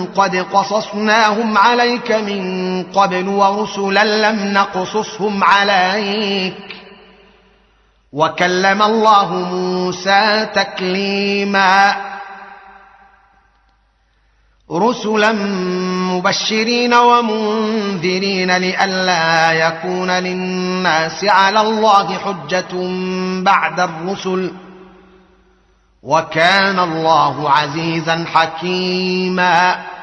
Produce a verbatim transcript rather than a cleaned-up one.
قد قصصناهم عليك من قبل ورسلا لم نقصصهم عليك وكلم الله موسى تكليما رسلا مبشرين ومنذرين لئلا يكون للناس على الله حجة بعد الرسل وكان الله عزيزا حكيما